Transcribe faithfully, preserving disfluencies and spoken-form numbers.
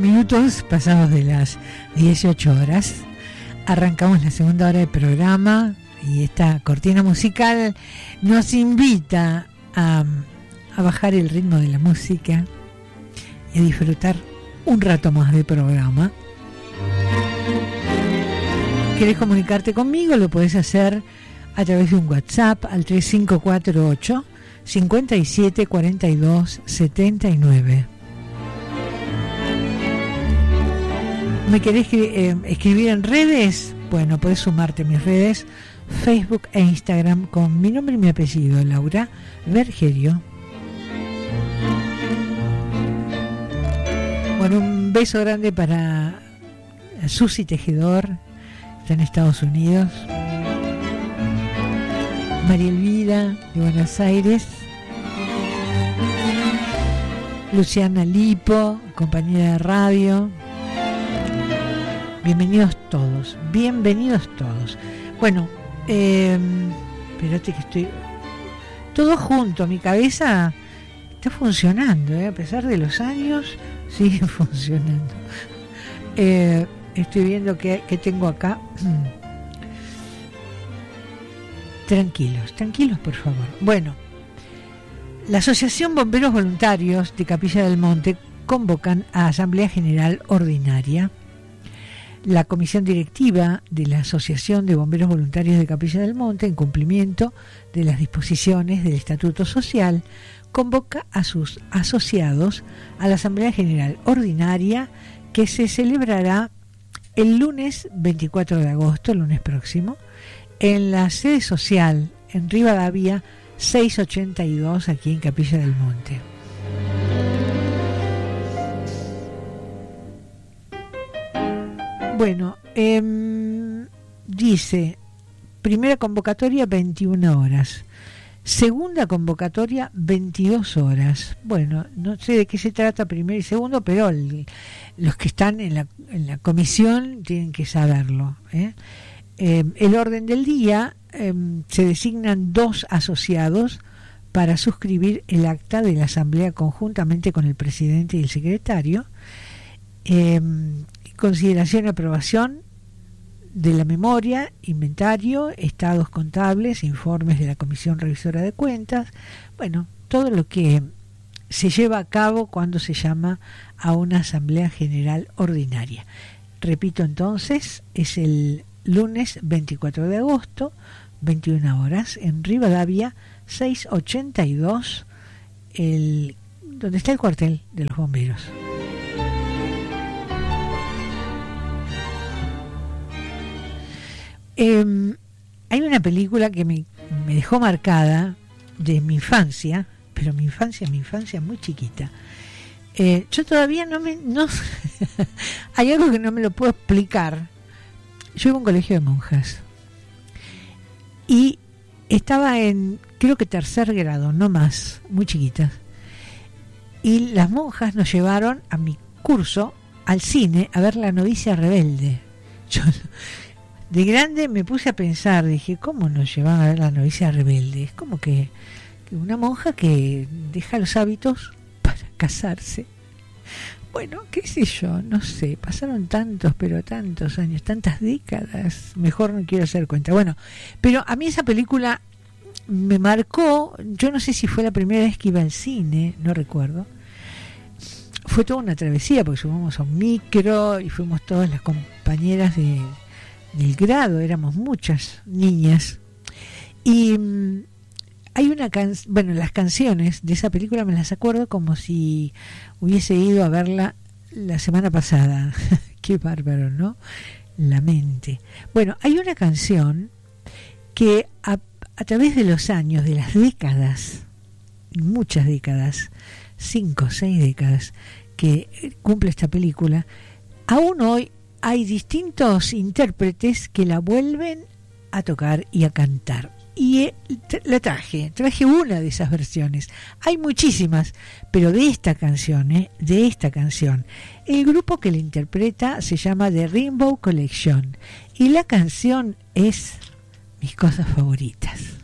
minutos pasados de las dieciocho horas. Arrancamos la segunda hora del programa y esta cortina musical nos invita a, a bajar el ritmo de la música y a disfrutar un rato más del programa. ¿Querés comunicarte conmigo? Lo podés hacer a través de un WhatsApp al tres cinco cuatro ocho, cinco siete cuatro dos, siete nueve. ¿Me querés eh, escribir en redes? Bueno, podés sumarte a mis redes, Facebook e Instagram, con mi nombre y mi apellido, Laura Bergerio. Bueno, un beso grande para Susi Tejedor, está en Estados Unidos. María Elvira, de Buenos Aires. Luciana Lipo, compañera de radio. Bienvenidos todos, bienvenidos todos. Bueno, eh, espérate que estoy todo junto, mi cabeza está funcionando, ¿eh? A pesar de los años, sigue funcionando. Eh, estoy viendo que, que tengo acá. Tranquilos, tranquilos por favor. Bueno, la Asociación Bomberos Voluntarios de Capilla del Monte convocan a Asamblea General Ordinaria. La comisión directiva de la Asociación de Bomberos Voluntarios de Capilla del Monte, en cumplimiento de las disposiciones del Estatuto Social, convoca a sus asociados a la Asamblea General Ordinaria que se celebrará el lunes veinticuatro de agosto, el lunes próximo, en la sede social en Rivadavia seiscientos ochenta y dos, aquí en Capilla del Monte. Bueno, eh, dice, primera convocatoria veintiuna horas, segunda convocatoria veintidós horas. Bueno, no sé de qué se trata primero y segundo, pero el, los que están en la, en la comisión tienen que saberlo, ¿eh? Eh, el orden del día, eh, se designan dos asociados para suscribir el acta de la asamblea conjuntamente con el presidente y el secretario. Eh, consideración y aprobación de la memoria, inventario, estados contables, informes de la Comisión Revisora de Cuentas, bueno, todo lo que se lleva a cabo cuando se llama a una asamblea general ordinaria. Repito entonces, es el lunes veinticuatro de agosto, veintiuna horas, en Rivadavia seiscientos ochenta y dos, el, donde está el cuartel de los bomberos. Eh, hay una película que me, me dejó marcada de mi infancia, pero mi infancia, mi infancia muy chiquita. Eh, yo todavía no me... No, hay algo que no me lo puedo explicar. Yo iba a un colegio de monjas y estaba en, creo que tercer grado, no más, muy chiquitas. Y las monjas nos llevaron a mi curso al cine a ver La novicia rebelde. Yo... De grande me puse a pensar, dije, ¿cómo nos llevan a ver La novicia rebelde? Es como que, que una monja que deja los hábitos para casarse. Bueno, qué sé yo, no sé, pasaron tantos, pero tantos años, tantas décadas, mejor no quiero hacer cuenta. Bueno, pero a mí esa película me marcó, yo no sé si fue la primera vez que iba al cine, no recuerdo. Fue toda una travesía, porque subimos a un micro y fuimos todas las compañeras de... del grado, éramos muchas niñas y mmm, hay una canción, bueno, las canciones de esa película me las acuerdo como si hubiese ido a verla la semana pasada. Qué bárbaro, ¿no? La mente. Bueno, hay una canción que a, a través de los años, de las décadas, muchas décadas, cinco o seis décadas que cumple esta película, aún hoy hay distintos intérpretes que la vuelven a tocar y a cantar. Y la traje, traje una de esas versiones. Hay muchísimas, pero de esta canción, ¿eh? de esta canción. El grupo que la interpreta se llama The Rainbow Collection y la canción es Mis cosas favoritas.